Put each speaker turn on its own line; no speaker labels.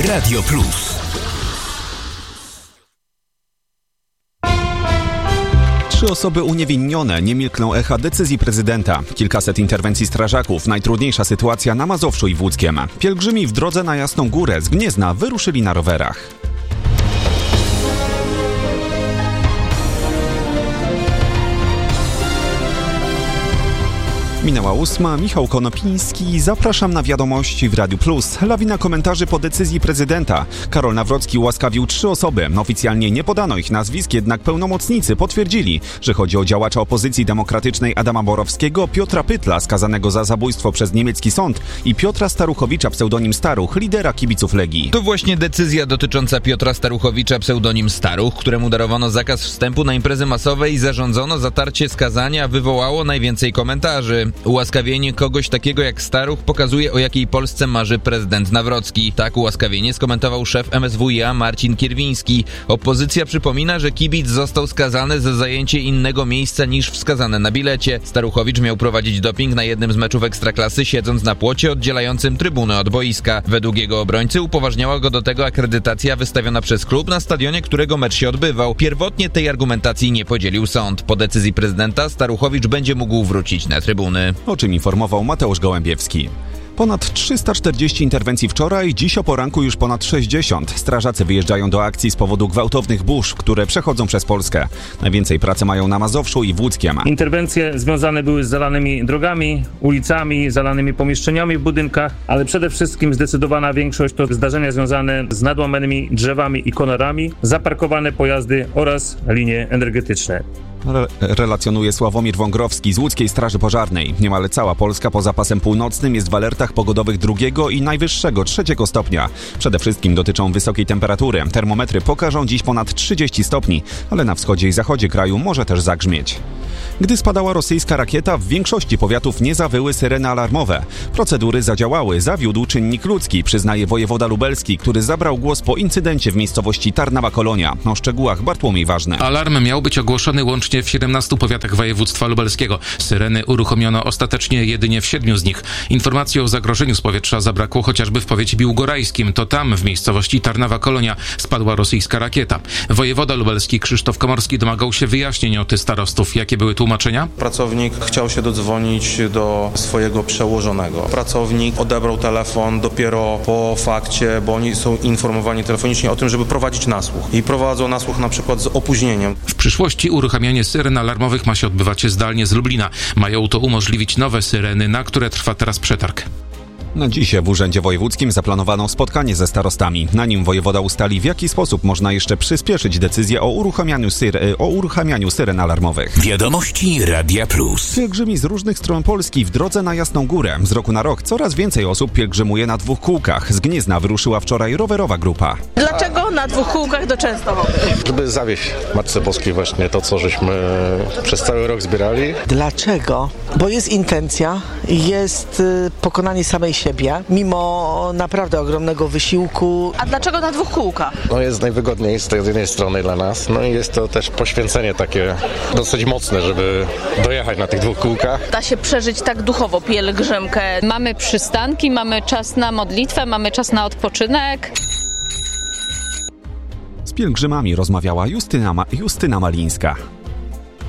Radio Plus. Trzy osoby uniewinnione, nie milkną echa decyzji prezydenta. Kilkaset interwencji strażaków, najtrudniejsza sytuacja na Mazowszu i w Łódzkiem. Pielgrzymi w drodze na Jasną Górę z Gniezna wyruszyli na rowerach. Minęła 8, Michał Konopiński, zapraszam na wiadomości w Radiu Plus. Lawina komentarzy po decyzji prezydenta. Karol Nawrocki ułaskawił 3 osoby. Oficjalnie nie podano ich nazwisk, jednak pełnomocnicy potwierdzili, że chodzi o działacza opozycji demokratycznej Adama Borowskiego, Piotra Pytla, skazanego za zabójstwo przez niemiecki sąd, i Piotra Staruchowicza, pseudonim Staruch, lidera kibiców Legii.
To właśnie decyzja dotycząca Piotra Staruchowicza, pseudonim Staruch, któremu darowano zakaz wstępu na imprezy masowe i zarządzono zatarcie skazania, wywołało najwięcej komentarzy. Ułaskawienie kogoś takiego jak Staruch pokazuje, o jakiej Polsce marzy prezydent Nawrocki. Tak ułaskawienie skomentował szef MSWiA Marcin Kierwiński. Opozycja przypomina, że kibic został skazany za zajęcie innego miejsca niż wskazane na bilecie. Staruchowicz miał prowadzić doping na jednym z meczów Ekstraklasy, siedząc na płocie oddzielającym trybunę od boiska. Według jego obrońcy upoważniała go do tego akredytacja wystawiona przez klub na stadionie, którego mecz się odbywał. Pierwotnie tej argumentacji nie podzielił sąd. Po decyzji prezydenta Staruchowicz będzie mógł wrócić na trybuny.
O czym informował Mateusz Gołębiewski. Ponad 340 interwencji wczoraj, dziś o poranku już ponad 60. Strażacy wyjeżdżają do akcji z powodu gwałtownych burz, które przechodzą przez Polskę. Najwięcej pracy mają na Mazowszu i w Łódzkiem.
Interwencje związane były z zalanymi drogami, ulicami, zalanymi pomieszczeniami w budynkach, ale przede wszystkim zdecydowana większość to zdarzenia związane z nadłamanymi drzewami i konarami, zaparkowane pojazdy oraz linie energetyczne.
Relacjonuje Sławomir Wągrowski z Łódzkiej Straży Pożarnej. Niemal cała Polska poza pasem północnym jest w alertach pogodowych 2 i najwyższego 3 stopnia. Przede wszystkim dotyczą wysokiej temperatury. Termometry pokażą dziś ponad 30 stopni, ale na wschodzie i zachodzie kraju może też zagrzmieć. Gdy spadała rosyjska rakieta, w większości powiatów nie zawyły syreny alarmowe. Procedury zadziałały, zawiódł czynnik ludzki, przyznaje wojewoda lubelski, który zabrał głos po incydencie w miejscowości Tarnawa-Kolonia. O szczegółach Bartłomiej Ważny.
Alarm miał być ogłoszony łącznie w 17 powiatach województwa lubelskiego. Syreny uruchomiono ostatecznie jedynie w 7 z nich. Informacji o zagrożeniu z powietrza zabrakło chociażby w powiecie biłgorajskim. To tam, w miejscowości Tarnawa-Kolonia, spadła rosyjska rakieta. Wojewoda lubelski Krzysztof Komorski domagał się wyjaśnień od starostów. Jakie były tłumaczenia?
Pracownik chciał się dodzwonić do swojego przełożonego. Pracownik odebrał telefon dopiero po fakcie, bo oni są informowani telefonicznie o tym, żeby prowadzić nasłuch. I prowadzą nasłuch na przykład z opóźnieniem.
W przyszłości uruchamianie syren alarmowych ma się odbywać zdalnie z Lublina. Mają to umożliwić nowe syreny, na które trwa teraz przetarg.
Na dziś w Urzędzie Wojewódzkim zaplanowano spotkanie ze starostami. Na nim wojewoda ustali, w jaki sposób można jeszcze przyspieszyć decyzję o uruchamianiu syren alarmowych. Wiadomości Radia Plus. Pielgrzymi z różnych stron Polski w drodze na Jasną Górę. Z roku na rok coraz więcej osób pielgrzymuje na 2 kółkach. Z Gniezna wyruszyła wczoraj rowerowa grupa.
Dlaczego na 2 kółkach do Częstochowy?
Żeby zawieźć Matce Boskiej właśnie to, co żeśmy przez cały rok zbierali.
Dlaczego? Bo jest intencja, jest pokonanie samej siebie, mimo naprawdę ogromnego wysiłku.
A dlaczego na 2 kółkach?
No jest najwygodniej z tej jednej strony dla nas, no i jest to też poświęcenie takie dosyć mocne, żeby dojechać na tych 2 kółkach.
Da się przeżyć tak duchowo pielgrzymkę.
Mamy przystanki, mamy czas na modlitwę, mamy czas na odpoczynek.
Z pielgrzymami rozmawiała Justyna Malińska.